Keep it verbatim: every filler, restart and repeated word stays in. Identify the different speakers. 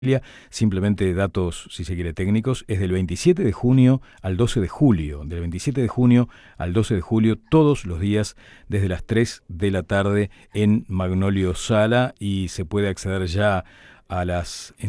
Speaker 1: Simplemente datos, si se quiere, técnicos, es del veintisiete de junio al doce de julio, del veintisiete de junio al doce de julio, todos los días desde las tres de la tarde en Magnolio Sala, y se puede acceder ya a las